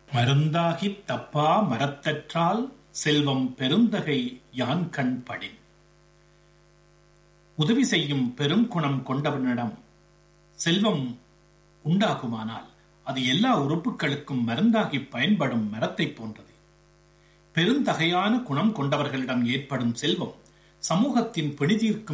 மருந்தாகித் தப்பா மரத்தற்றால் செல்வம் பெருந்தகை யான்கண் படின். உதவி செய்யும் பெருங்குணம் கொண்டவனிடம் செல்வம் உண்டாகுமானால் அது எல்லா உறுப்புகளுக்கும் மருந்தாகிப் பயன்படும் மரத்தைப் போன்றது. பெருந்தகையான குணம் கொண்டவர்களிடம் ஏற்படும் செல்வம் சமூகத்தின் பிணிதீர்க்கும்